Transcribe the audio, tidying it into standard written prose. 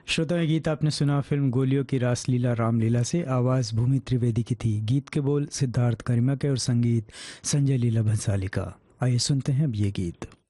श्रोता ये गीत आपने सुना फिल्म गोलियों की रासलीला रामलीला से। आवाज़ भूमि त्रिवेदी की थी। गीत के बोल सिद्धार्थ करिमा के और संगीत संजय लीला भंसाली का। आइए सुनते हैं अब ये गीत।